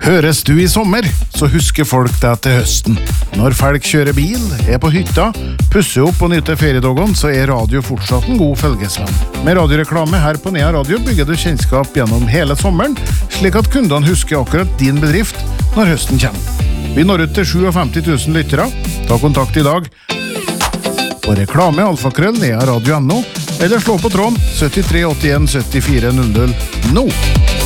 Høres du i sommer, så husker folk deg til høsten. Når folk kjører bil, på hytta, pusser opp og nyter feriedagene, så radio fortsatt en god følgesvenn. Med radioreklame her på Nea Radio bygger du kjennskap gjennom hele sommeren, slik at kundene husker akkurat din bedrift når høsten kommer. Vi når ut til 57 000 lyttere. Ta kontakt i dag på reklame@nearadio.no eller slå på tråden 73 81 74 00 nå.